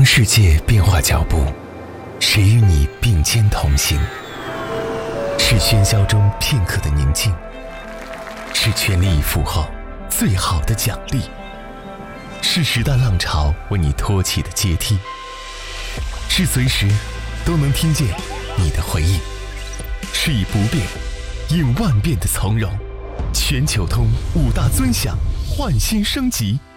当世界变化脚步，谁与你并肩同行？是喧嚣中片刻的宁静，是全力以赴后最好的奖励，是时代浪潮为你托起的阶梯，是随时都能听见你的回应，是以不变应万变的从容。全球通5大尊享，焕新升级。